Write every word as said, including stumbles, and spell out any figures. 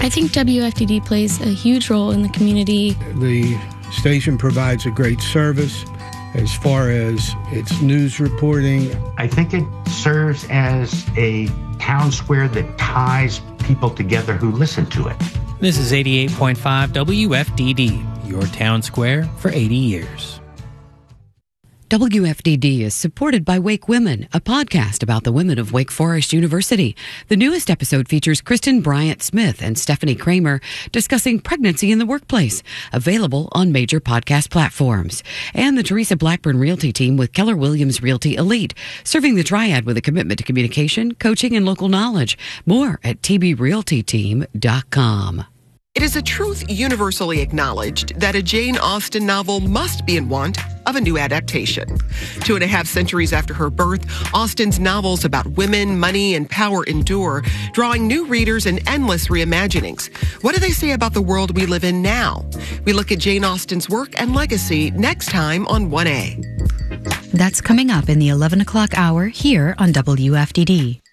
I think W F D D plays a huge role in the community. The station provides a great service as far as its news reporting. I think it serves as a town square that ties people together who listen to it. This is eighty-eight point five W F D D, your town square for eighty years. W F D D is supported by Wake Women, a podcast about the women of Wake Forest University. The newest episode features Kristen Bryant-Smith and Stephanie Kramer discussing pregnancy in the workplace, available on major podcast platforms. And the Teresa Blackburn Realty team with Keller Williams Realty Elite, serving the triad with a commitment to communication, coaching, and local knowledge. More at t b realty team dot com. It is a truth universally acknowledged that a Jane Austen novel must be in want of a new adaptation. Two and a half centuries after her birth, Austen's novels about women, money, and power endure, drawing new readers and endless reimaginings. What do they say about the world we live in now? We look at Jane Austen's work and legacy next time on one A. That's coming up in the eleven o'clock hour here on W F D D.